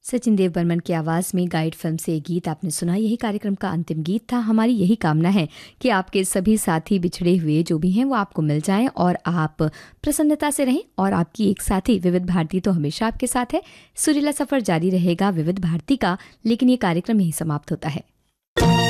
सचिन देव बर्मन की आवाज़ में गाइड फिल्म से ये गीत आपने सुना। यही कार्यक्रम का अंतिम गीत था। हमारी यही कामना है कि आपके सभी साथी बिछड़े हुए जो भी हैं वो आपको मिल जाएं और आप प्रसन्नता से रहें। और आपकी एक साथी विविध भारती तो हमेशा आपके साथ है। सुरीला सफ़र जारी रहेगा विविध भारती का, लेकिन ये कार्यक्रम यहीं समाप्त होता है।